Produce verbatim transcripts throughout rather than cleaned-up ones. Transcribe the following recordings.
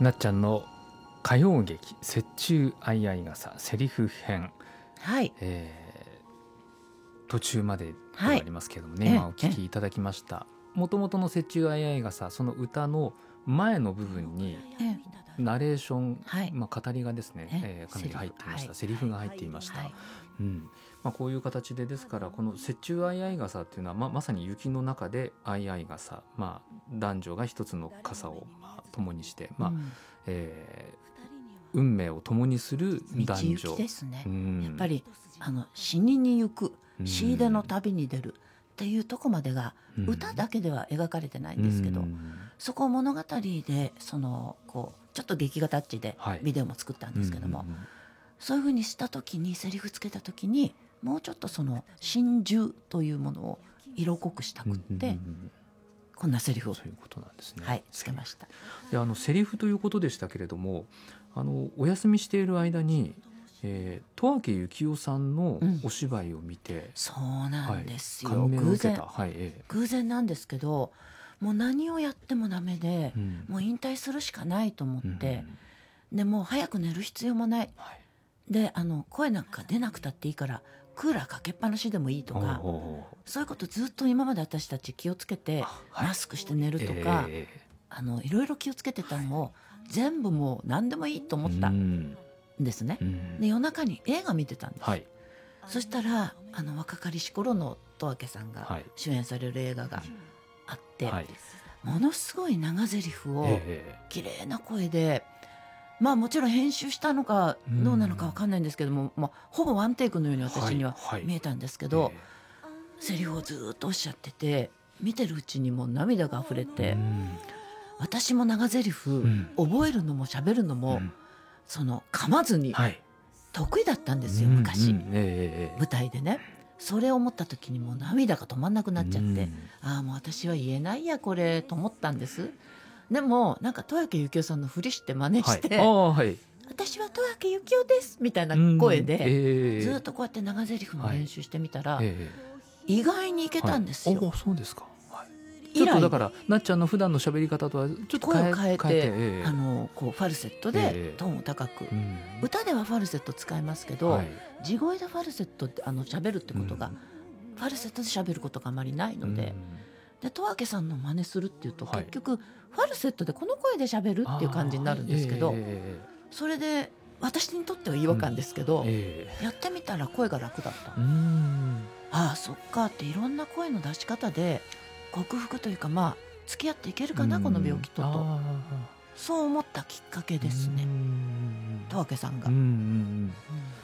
なっちゃんの歌謡劇雪中相合傘セリフ編、 はい、 えー、途中までではありますけれどもね、 はい、 今お聞きいただきました。もともとの雪中相合傘、その歌の前の部分にナレーション、 はい、 まあ、語りがですね、えー、かなり入っていました。セリフが入っていました、 はいうんまあ、こういう形でですからこの雪中相合傘っていうのは、まあ、まさに雪の中で相合傘、まあ、男女が一つの傘を、まあ、共にして、まあうんえー運命を共にする男女道行きですね、 うん、 やっぱりあの死にに行く、 うん死出の旅に出るっていうとこまでがうん歌だけでは描かれてないんですけど、 うんそこを物語でそのこうちょっと劇画タッチではいビデオも作ったんですけども、 うんうんうんそういうふうにした時にセリフつけた時にもうちょっとその真珠というものを色濃くしたくって、 うんうんうんこんなセリフを、 そういうことなんですね。 はい、つけました。 であのセリフということでしたけれども、あのお休みしている間に、えー、十明幸雄さんのお芝居を見て、 うん、そうなんですよ、 はい、感銘を偶然、 受けた、はいええ偶然なんですけど、もう何をやってもダメで、 うんもう引退するしかないと思って、 うんでもう早く寝る必要もない、 はい、 であの声なんか出なくたっていいからクーラーかけっぱなしでもいいとか、 おうおうおうそういうことずっと今まで私たち気をつけて、 はいマスクして寝るとか、 えあのいろいろ気をつけてたのを、全部もう何でもいいとー思ったうんんですね。 うんで夜中に映画見てたんです、 はいそしたらあの若かりし頃の十明さんがはい主演される映画があって、 はいものすごい長台詞をえ綺麗な声で、まあもちろん編集したのかどうなのか分かんないんですけども、まあ、ほぼワンテイクのように私にははいはい見えたんですけえど、 えセリフをずっとおっしゃってて、見てるうちにもう涙があふれて、 うん私も長台詞、 ん覚えるのも喋るのも、 うんその噛まずにはい得意だったんですよ、 うん昔、 うんええええ舞台でね。それを思った時にもう涙が止まんなくなっちゃって、 うんああもう私は言えないやこれと思ったんです。でもなんか十明幸雄さんのふりして真似して、 はい、ああはい私は十明幸雄ですみたいな声で、 うんええずっとこうやって長台詞の練習してみたら、 ええ意外にいけたんですよ、 はい、おそうですか、はい、 以来ちょっとだからなっちゃんの普段の喋り方とはちょっと変え声を変えて、 ええあのこうファルセットえでえトーンを高く、 うん歌ではファルセット使いますけど、 はい地声でファルセットってあの喋るってことが、 うんファルセットで喋ることがあまりないので、 うんで十明さんの真似するっていうと、 はい結局ファルセットでこの声で喋るっていう感じになるんですけど、 あーえそれで私にとっては違和感ですけど、 えええやってみたら声が楽だった、 うんああそっかって、いろんな声の出し方で克服というか、まあ付き合っていけるかな、この病気とと、 あそう思ったきっかけーですね、 うん十明さんが、 うんうんうんうん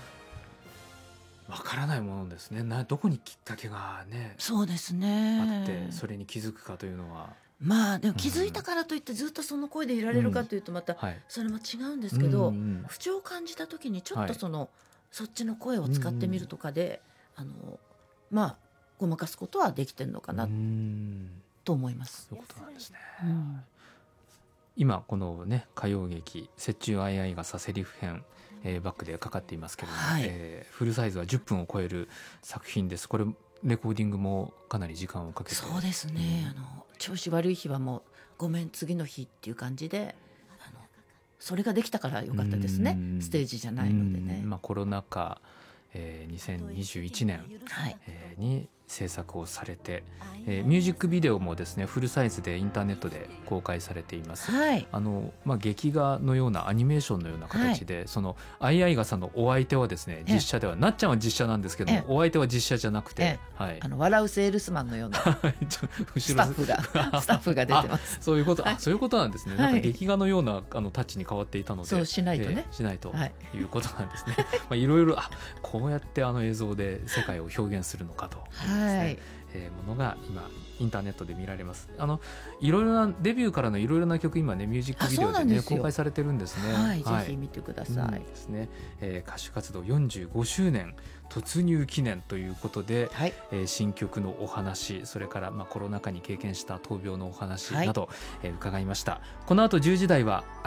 わからないものですね。などこにきっかけがねそうですあね、 ってそれに気づくかというのは、 まあでも気づいたからといってずっとその声でいられるかというとまたはいそれも違うんですけど、 うんうん不調を感じた時にちょっはいとその、そっちの声を使ってみるとかで、あのまあごまかすことはできてるのかなうんと思います。 そういうことなんですね。 うん今このね歌謡劇雪中相合傘セリフ編、えーバックでかかっていますけれども、 はいえーフルサイズはじゅっぷんを超える作品です。これレコーディングもかなり時間をかけて、 そうですね、あの調子悪い日はもうごめん次の日っていう感じで、あのそれができたからよかったですね、 うんステージじゃないのでね、 うんまあ、コロナ禍、えーにせんにじゅういちねん、 はい、 えーに制作をされて、えーミュージックビデオもですねフルサイズでインターネットで公開されています。 はいあのまあ、劇画のようなアニメーションのような形で、その相合傘のお相手はですね実写ではなっちゃんは実写なんですけども、 ええお相手は実写じゃなくて、 えはいあの笑うセールスマンのようなちょ後ろスタッフがスタッフが出てますあそういうこと、 はいあそういうことなんですね、 はいなんか劇画のようなあのタッチに変わっていたので、 そうしないとねえーしないとはいいうことなんですね、まあいろいろあこうやってあの映像で世界を表現するのかというですね、 はいえーものが今インターネットで見られます。あのいろいろなデビューからのいろいろな曲今ねミュージックビデオあそうなでねんですよ公開されてるんですね。 はい、ぜひ見てください、 うんですね、えー歌手活動よんじゅうごしゅうねん突入記念ということで、 はいえー新曲のお話、それからまあコロナ禍に経験した闘病のお話はいなど、えー伺いました。この後じゅうじ台は